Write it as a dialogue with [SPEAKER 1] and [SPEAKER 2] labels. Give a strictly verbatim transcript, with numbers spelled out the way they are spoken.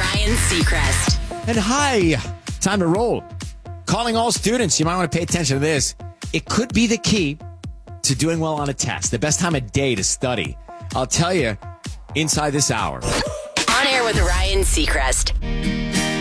[SPEAKER 1] Ryan Seacrest.
[SPEAKER 2] And hi, time to roll. Calling all students. You might want to pay attention to this. It could be the key to doing well on a test. The best time of day to study. I'll tell you inside this hour.
[SPEAKER 1] On air with Ryan Seacrest.